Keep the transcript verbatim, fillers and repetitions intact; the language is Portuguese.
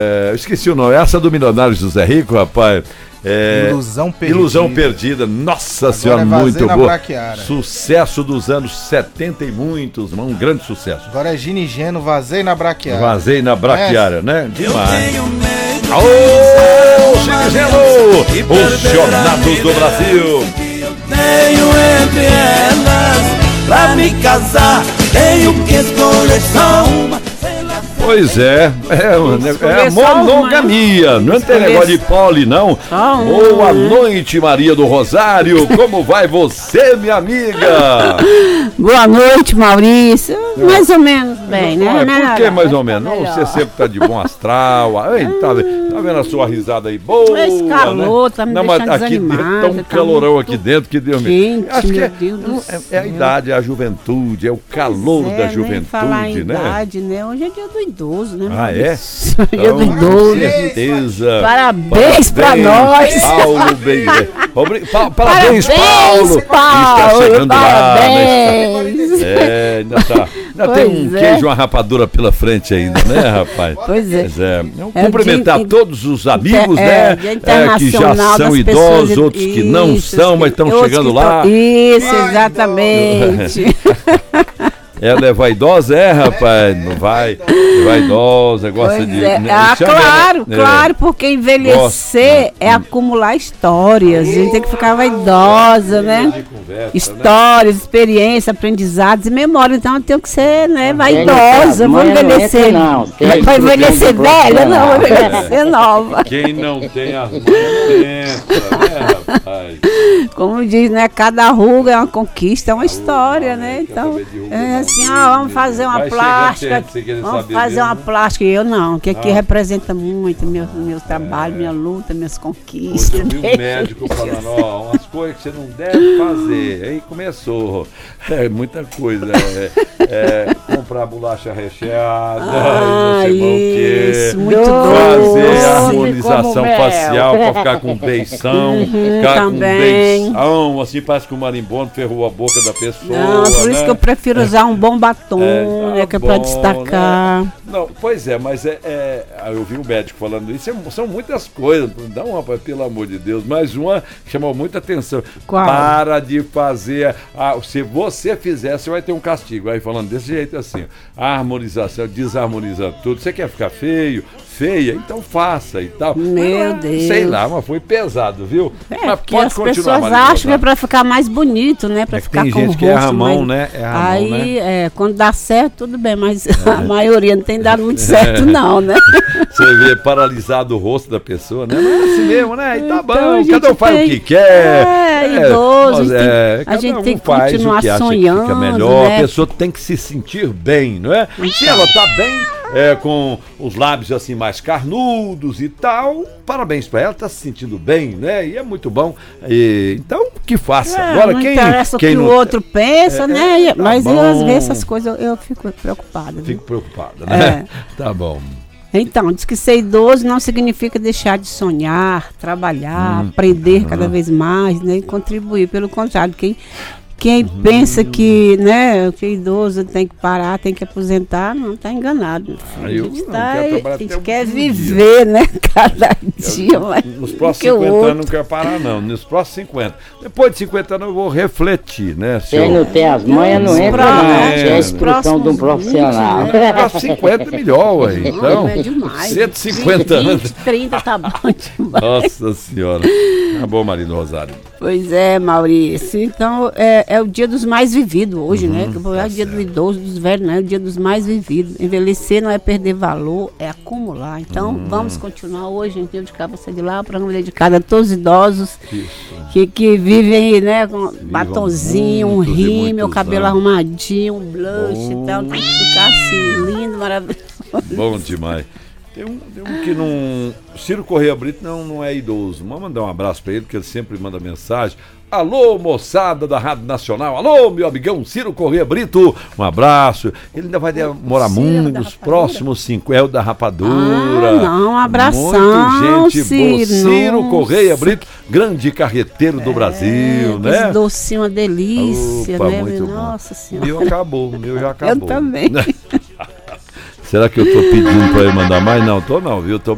É, eu esqueci o nome, essa do milionário José Rico, rapaz. É, Ilusão Perdida. Ilusão Perdida, nossa Agora senhora, é muito boa. Braquiara. Sucesso dos anos setenta e muitos, um grande sucesso. Agora é Ginigeno, Vazei na Braquiara. Vazei na Braquiara, né? Demais. Ô, Ginigeno, os Jornados do Brasil. Eu tenho entre elas, pra me casar, tenho que escolher só uma. Pois é, é, é a monogamia, não tem negócio de poli, não. Boa noite, Maria do Rosário, como vai você, minha amiga? Boa noite, Maurício, mais ou menos bem, né? Não, por que mais ou menos? Não, você sempre tá de bom astral, ei, tá, tá vendo a sua risada aí boa, esse calor, né? Tá me não, deixando mas aqui desanimada, tá um tá calorão muito aqui dentro que Deus me... Quente, Acho que meu é, Deus do é, céu. é a idade, é a juventude, é o calor É, da né? juventude, Falar em né? idade, né? Hoje é dia do idoso, né? Ah, é? Dia do Então, idoso. com certeza. Parabéns pra nós. Paulo, bem, Obri... pa parabéns, Parabéns, Paulo. Paulo. Está chegando Parabéns. lá, né? É, ainda tá. Ainda Pois tem um é. queijo e uma rapadura pela frente ainda, né, rapaz? Pois é. Pois é. Então, É o cumprimentar dia- todos os amigos, é, né? Dia É, que já Internacional são das idosos, pessoas- outros que não Isso, são, mas que- estão outros chegando que lá. tão- Isso, exatamente. Ela é vaidosa, é, rapaz? Não vai. É vaidosa, gosta Pois de. é. né? Ah, Chama claro, ela- é. claro, porque envelhecer Gosto. é acumular histórias. A gente tem que ficar vaidosa, né? De conversa, né? Histórias, experiências, aprendizados e memória. Então eu tenho que ser, né, vaidosa. Vou envelhecer. Não, Vai envelhecer velha? Não, vou envelhecer nova. Quem não tem as mãos entra, né, rapaz? Como diz, né? Cada ruga é uma conquista, é uma história, né? Então, é assim, ó, vamos fazer uma Vai plástica. chegando, você quer Vamos saber fazer mesmo? uma plástica. E eu não, que aqui Ah. representa muito meu, meu trabalho, minha luta, minhas conquistas. Eu vi um médico falando, ó, umas coisas que você não deve fazer. Aí começou. É muita coisa. É, é, comprar bolacha recheada, Ah, não sei mais o quê. isso, muito Fazer doce. a harmonização facial pra ficar com beição. Ficar com também. beição, assim, parece que o marimbondo ferrou a boca da pessoa. Não, por isso né? que eu prefiro usar um bom batom, É, né? tá Que é pra bom, destacar. né? Não, pois é, mas é, é- eu vi um médico falando isso, é- são muitas coisas, dá uma, pelo amor de Deus, mas uma que chamou muita atenção. Qual? Para de fazer, a, se você fizer, você vai ter um castigo. Aí falando desse jeito assim, a harmonização, desarmoniza tudo, você quer ficar feio, feia, então faça e tal. Meu Mas, Deus. Sei lá, mas foi pesado, viu? É, mas porque as continuar, pessoas Maria acham que é Rosário. pra ficar mais bonito, né? Pra É que ficar tem com gente o que erra a rosto mão, mais- né? Erra a Aí, mão, né? é, quando dá certo, tudo bem, mas a maioria não tem dado muito certo, não, né? Você vê paralisado o rosto da pessoa, né? Mas é assim mesmo, né? E tá Então, bom, a gente cada um faz tem- o que quer. É, idoso, mas a gente tem- é, a cada gente um tem que faz continuar o que acha sonhando, que fica melhor. né? A pessoa tem que se sentir bem, não é? Se ela tá bem, é, com os lábios assim mais carnudos e tal, parabéns pra ela, tá se sentindo bem, né? E é muito bom. E, então, que faça. É, Agora, não quem, interessa quem o que não o outro pensa, É, né? é, tá Mas eu, às bom. vezes essas coisas eu, eu fico preocupada. viu? fico preocupada, né? Tá bom. Então, diz que ser idoso não significa deixar de sonhar, trabalhar, Hum, aprender cada vez mais, né? E contribuir. Pelo contrário, quem, quem pensa que, né, que idoso tem que parar, tem que aposentar, não está enganado. Ah, a eu gente, não, tá, quero a trabalhar gente até o quer último viver, né? Cada dia mais. Nos do próximos que o cinquenta outro. anos não quero parar, não. Nos próximos cinquenta. Depois de cinquenta anos eu vou refletir, né, Quem senhor? não tem as manhas não Nos entra próximos- não. É a nos instrução de um próximos profissional. vinte, né? Para cinquenta é melhor, ué. Então, Não, é demais. cento e cinquenta anos. vinte, trinta tá bom demais. Nossa senhora. Tá bom, Marina Rosário. Pois é, Maurício. Então, é, é o dia dos mais vividos hoje, né? Que é o dia do idoso, dos velhos, né? É o dia dos mais vividos. Envelhecer não é perder valor, é acumular. Então, vamos continuar hoje, em dia de cá, você de lá, programa dedicado a todos os idosos que, que vivem, né? Com batonzinho, um muitos e rímel, muitos cabelo anos. arrumadinho, um blush e tal. Tem que ficar assim, lindo, maravilhoso. Bom demais. Tem um, tem um que não. Ciro Correia Brito não, não é idoso. Vamos mandar um abraço pra ele, porque ele sempre manda mensagem. Alô, moçada da Rádio Nacional. Alô, meu amigão Ciro Correia Brito. Um abraço. Ele ainda vai demorar Ciro muito da nos Rapadura? próximos cinco. É o da Rapadura. Ah, não, um abração, Muito gente boa. Ciro. Ciro Correia Brito, grande carreteiro do Brasil, né? Esse docinho, uma delícia, Opa, né? muito bom. Nossa O Senhora. meu acabou, o meu já acabou. Eu também. Será que eu tô pedindo pra ele mandar mais? Não, tô não, viu? Tô